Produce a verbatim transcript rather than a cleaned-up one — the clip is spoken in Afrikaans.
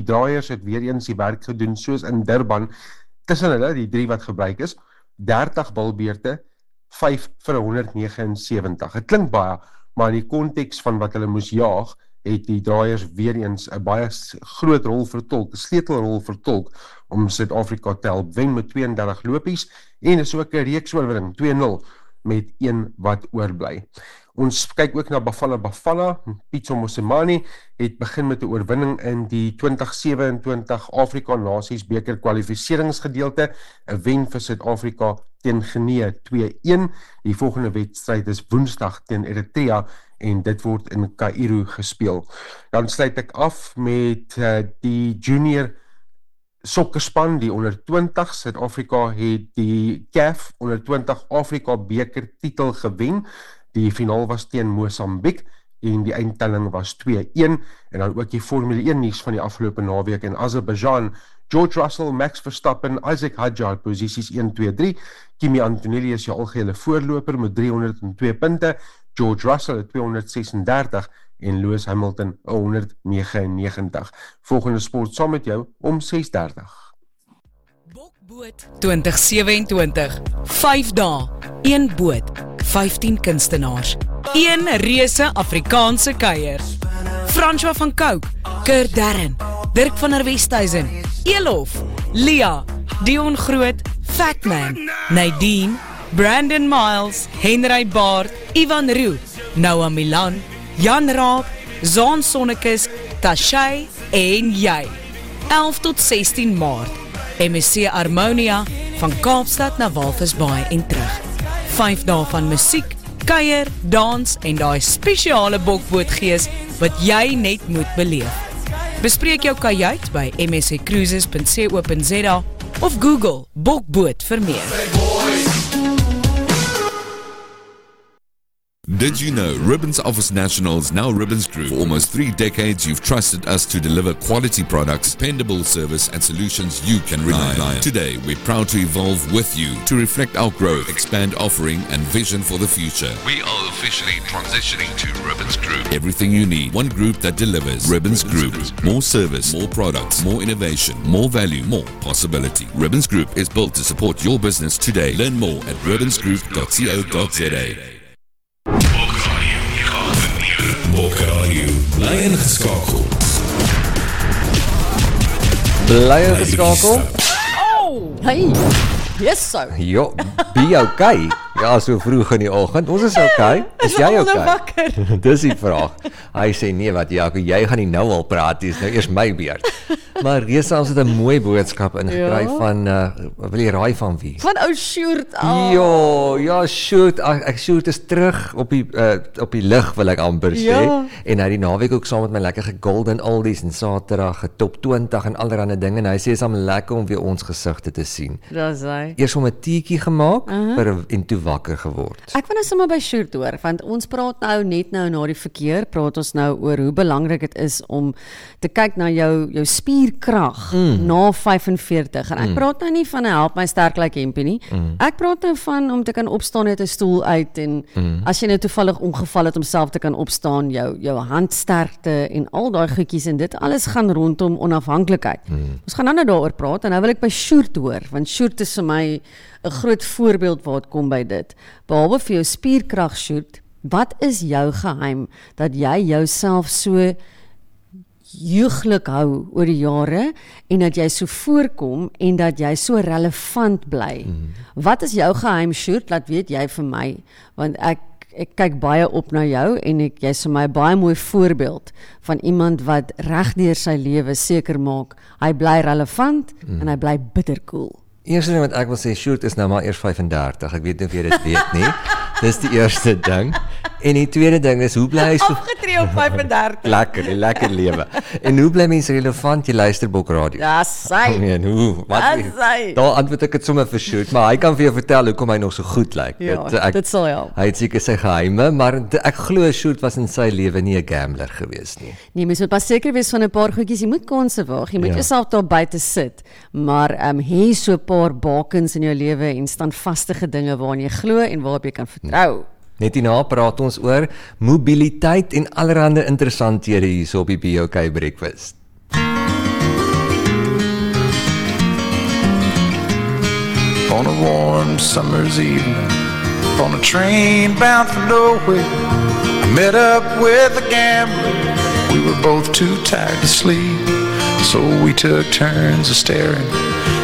draaiers het weer eens die werk gedoen, soos in Durban, tussen hulle, die drie wat gebruik is, dertig balbeurte, vyf vir honderdnegensewentig. Het klink baie, maar in die konteks van wat hulle moes jaag, het die draaiers weer eens 'n baie groot rol vertolk, 'n sleutelrol vertolk, om Suid-Afrika te help wen met tweeëndertig lopies, en is ook 'n reeksoorwinning, twee nul, met een wat oorbly. Ons kyk ook na Bafana Bafana. Pitso Mosimane het begin met 'n oorwinning in die twintig sewe-en-twintig Afrika Nasies beker kwalifikasieringsgedeelte, 'n wen vir Suid-Afrika teen Guinea twee een. Die volgende wedstryd is Woensdag teen Eritrea en dit word in Kaïro gespeel. Dan sluit ek af met uh, die junior sokkerspan, die onder twintig. Suid-Afrika het die C A F onder twintig Afrika beker titel gewen. Die finaal was teen Mosambiek en die eindtelling was twee een. En dan ook die Formule een nuus van die afgelope naweek in Azerbaijan. George Russell, Max Verstappen, Isaac Hadjar posisies een, twee, drie. Kimi Antonelli is jou algehele voorloper met driehonderd twee punte. George Russell het tweehonderd sesendertig en Lewis Hamilton honderd negenennegentig. Volgende sport saam met jou om ses dertig. Bokboot twintig sewe-en-twintig. vyf dae, een boot, vyftien kunstenaars, een reuse Afrikaanse kuier. François van Cooke, Kurt Darren, Dirk van der Westhuizen, Elof, Lia, Dion Groot, Fatman, Nadine, Brandon Miles, Henry Baard, Ivan Roux, Noah Milan, Jan Raab, Zaan Sonnekes, Tashay en jy. elf tot sestien Maart. M S C Harmonia van Kaapstad na Walvisbaai en terug. vyf dae van musiek, kuier, dans en daai spesiale bokbootgees wat jy net moet beleef. Bespreek jou kajuit by m s c cruises punt co punt z a of Google bokboot vir meer. Did you know Ribbons Office Nationals, now Ribbons Group? For almost three decades, you've trusted us to deliver quality products, dependable service, and solutions you can rely on. Today, we're proud to evolve with you to reflect our growth, expand offering, and vision for the future. We are officially transitioning to Ribbons Group. Everything you need, one group that delivers. Ribbons, Ribbons Group. Group. More service, more products, more innovation, more value, more possibility. Ribbons Group is built to support your business today. Learn more at ribbons group dot co dot z a. Bokkaradio, bly ingeskakel. Bly ingeskakel. Oh, hey, yes so. Jo, be okay. Ja, so vroeg in die oggend. Ons is okay. Is jy okay? Dis die vraag. Hy sê nee, wat Jaco, jy gaan nie nou al praat, dis nou eers my beurt. Maar Resa, ons het 'n mooi boodskap ingekry ja. van uh, wil jy raai van wie? Van ou Sjoerd. Oh. Ja, ja, Sjoerd, ek Sjoerd is terug op die uh, op die lig wil ek amper sê. Ja. En hy die naweek ook saam met my lekker gegolden oldies en Saterdag getop twintig en allerlei dinge en hy sê is hom lekker om weer ons gesigte te sien. Dis hy. Eers om 'n teetjie gemaak uh -huh. vir en toe wakker geword. Ek wil nou sommer by Sjoerd hoor, want ons praat nou net nou na die verkeer, praat ons nou oor hoe belangrik dit is om te kyk na jou jou spierkrag mm. na vyf en veertig. En ek mm. praat nou nie van 'n help my sterk lyk hempie nie. Mm. Ek praat nou van om te kan opstaan uit 'n stoel uit en mm. as jy nou toevallig ongeval het om self te kan opstaan, jou jou handsterkte en al daai goedjies en dit alles gaan rondom onafhanklikheid. Mm. Ons gaan nou nou daaroor praat en nou wil ek by Sjoerd hoor, want Sjoerd is vir my 'n groot voorbeeld waar dit kom by dit. Behalwe vir jou spierkrag, Sjoerd, wat is jou geheim dat jy jouself so jeuglik hou oor die jare en dat jy so voorkom en dat jy so relevant bly? Mm. Wat is jou geheim, Sjoerd? Laat weet jy vir my, want ek ek kyk baie op na jou en ek jy's vir my 'n baie mooi voorbeeld van iemand wat regdeur sy lewe seker maak hy bly relevant mm. en hy bly bittercool. Eerste ding wat ek wil sê, Sjoerd is nou maar eers vyf en dertig, ek weet nie of jy dit weet nie. Dis die eerste ding. En die tweede ding is, hoe bly hy so... Afgetree op vyf en dertig. Lekker, die lekker lewe. En hoe bly mense relevant, jy luister Bokradio? Ja, sy. En hoe? Wat? sy. Daar antwoord ek het sommer vir Sjoerd, maar hy kan vir jou vertel hoekom hy nog so goed lyk. Ja, dit, ek, dit sal help. Hy het seker sy geheime, maar ek glo Sjoerd was in sy lewe nie 'n gambler gewees nie. Nee, mens moet pas seker wees van 'n paar goedjies, jy moet konse waag, jy moet ja. jouself daar buite sit, maar ehm um, hê so 'n paar bakens in jou lewe en standvastige dinge waaraan jy glo en waarop jy kan vertrou. Net hierna praat ons oor mobiliteit en allerlei interessanthede hier so op die B O K Breakfast. on a warm summer's evening, on a train bound for nowhere. I met up with a gambler. We were both too tired to sleep, so we took turns of staring